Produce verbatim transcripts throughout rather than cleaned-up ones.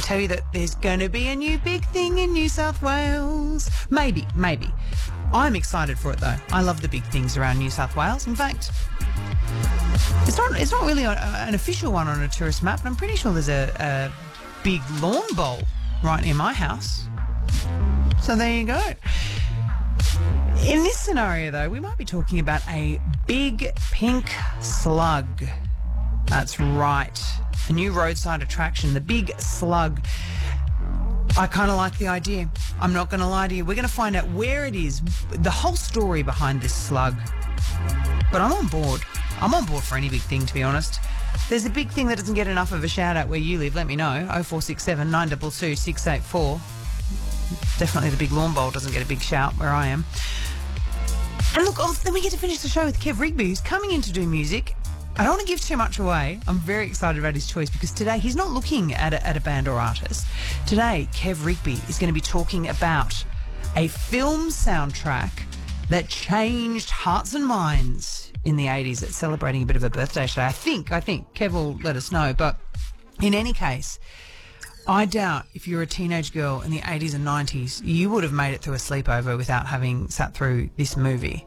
can tell you that there's going to be a new big thing in New South Wales. Maybe, maybe. I'm excited for it, though. I love the big things around New South Wales. In fact, it's not it's not really a, an official one on a tourist map, but I'm pretty sure there's a, a big lawn bowl right near my house. So there you go. In this scenario, though, we might be talking about a big pink slug. That's right. A new roadside attraction, the Big Slug. I kind of like the idea. I'm not going to lie to you. We're going to find out where it is, the whole story behind this slug. But I'm on board. I'm on board for any big thing, to be honest. There's a big thing that doesn't get enough of a shout-out where you live. Let me know. oh four six seven, nine two two, six eight four. Definitely the big lawn bowl doesn't get a big shout where I am. And look, oh, then we get to finish the show with Kev Rigby, who's coming in to do music. I don't want to give too much away. I'm very excited about his choice because today he's not looking at a, at a band or artist. Today, Kev Rigby is going to be talking about a film soundtrack that changed hearts and minds in the eighties. It's celebrating a bit of a birthday today. I think, I think. Kev will let us know. But in any case, I doubt if you're a teenage girl in the eighties and nineties, you would have made it through a sleepover without having sat through this movie.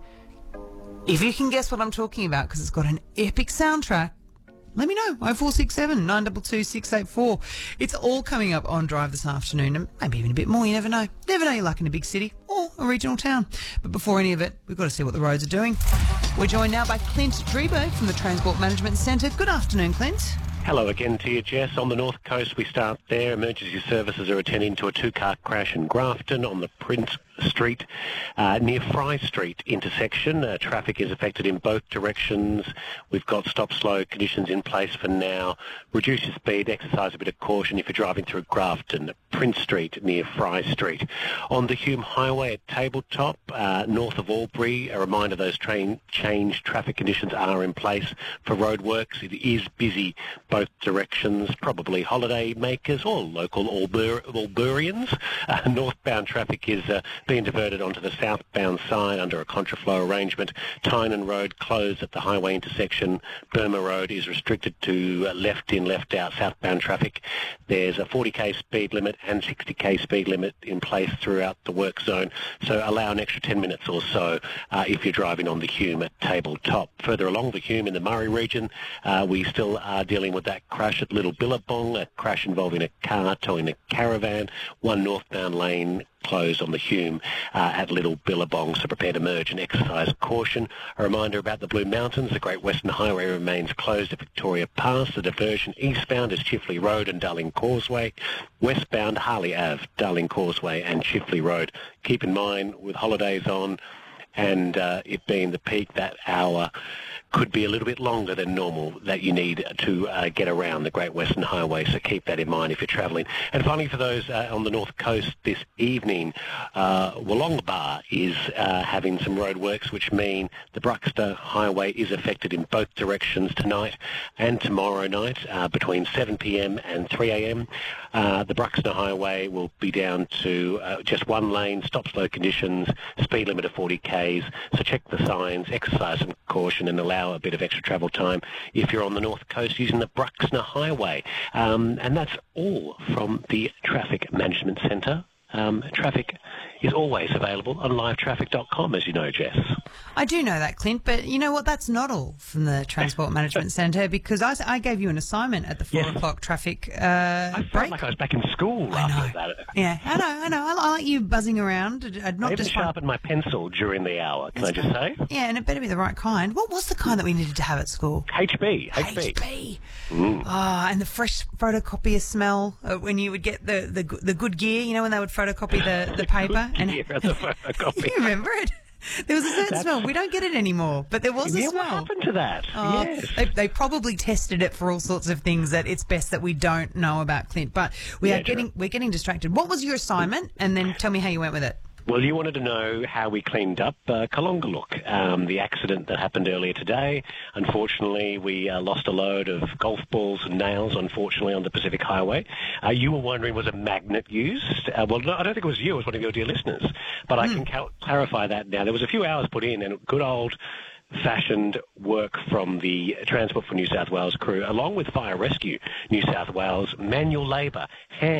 If you can guess what I'm talking about, because it's got an epic soundtrack, let me know. oh four six seven, nine two two, six eight four. It's all coming up on Drive this afternoon, and maybe even a bit more. You never know. Never know you're like in a big city or a regional town. But before any of it, we've got to see what the roads are doing. We're joined now by Clint Drieberg from the Transport Management Centre. Good afternoon, Clint. Hello again to you, Jess. On the North Coast, we start there. Emergency services are attending to a two-car crash in Grafton on the Prince Street uh, near Fry Street intersection. Uh, traffic is affected in both directions. We've got stop-slow conditions in place for now. Reduce your speed, exercise a bit of caution if you're driving through Grafton, Prince Street near Fry Street. On the Hume Highway at Tabletop, uh, north of Albury, a reminder those train change traffic conditions are in place for roadworks. It is busy both directions, probably holiday makers or local Albur- Alburians. Uh, northbound traffic is uh, being diverted onto the southbound side under a contraflow arrangement. Tynan Road closed at the highway intersection. Burma Road is restricted to uh, left-in, left-out southbound traffic. There's a forty k speed limit and sixty k speed limit in place throughout the work zone, so allow an extra ten minutes or so uh, if you're driving on the Hume at Tabletop. Further along the Hume in the Murray region, uh, we still are dealing with that crash at Little Billabong, a crash involving a car towing a caravan. One northbound lane closed on the Hume uh, at Little Billabong, so prepare to merge and exercise caution. A reminder about the Blue Mountains. The Great Western Highway remains closed at Victoria Pass. The diversion eastbound is Chifley Road and Darling Causeway. Westbound, Harley Ave, Darling Causeway and Chifley Road. Keep in mind, with holidays on and uh, it being the peak, that hour could be a little bit longer than normal that you need to uh, get around the Great Western Highway, so keep that in mind if you're travelling. And finally, for those uh, on the North Coast this evening, uh, Wollongbar is uh, having some roadworks, which mean the Bruxner Highway is affected in both directions tonight and tomorrow night uh, between seven p m and three a m Uh, the Bruxner Highway will be down to uh, just one lane, stop-slow conditions, speed limit of forty k's, so check the signs, exercise some caution and allow a bit of extra travel time if you're on the North Coast using the Bruxner Highway. Um, and that's all from the Traffic Management Centre. Um, traffic is always available on live traffic dot com, as you know, Jess. I do know that, Clint, but you know what? That's not all from the Transport Management Centre, because I, I gave you an assignment at the four Yes. o'clock traffic uh, I felt break. like I was back in school I know. after that. Yeah, I know, I know. I, I like you buzzing around. I'd not I even just find- sharpened my pencil during the hour, can I just say? Yeah, and it better be the right kind. What was the kind that we needed to have at school? H B. H B. H B. Mm. Ah, and the fresh photocopier smell uh, when you would get the, the the good gear, you know, when they would photocopy the, the paper. Good and gear at the photocopy. You remember it? There was a certain That's- smell. We don't get it anymore, but there was a Yeah, smell. what happened to that? Oh, Yes. they, they probably tested it for all sorts of things that it's best that we don't know about, Clint. But we Yeah, are getting true. we're getting distracted. What was your assignment? And then tell me how you went with it. Well, you wanted to know how we cleaned up uh, Kalongalook, um, the accident that happened earlier today. Unfortunately, we uh, lost a load of golf balls and nails, unfortunately, on the Pacific Highway. Uh, you were wondering, was a magnet used? Uh, well, no, I don't think it was you. It was one of your dear listeners. But I can cal- clarify that now. There was a few hours put in, and good old fashioned work from the Transport for New South Wales crew, along with Fire Rescue New South Wales, manual labour, hand